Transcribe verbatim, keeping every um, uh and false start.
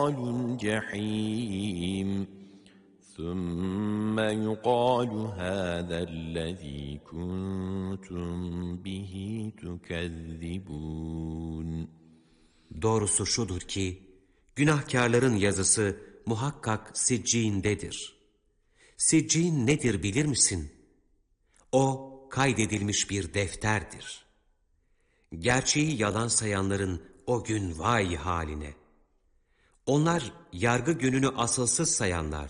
الجحيم ثم يقال هذا الذي كنتم به تكذبون. Doğrusu şudur ki, günahkarların yazısı muhakkak sicciğindedir. Sicciğin nedir bilir misin? O, kaydedilmiş bir defterdir. Gerçeği yalan sayanların o gün vay haline. Onlar yargı gününü asılsız sayanlar.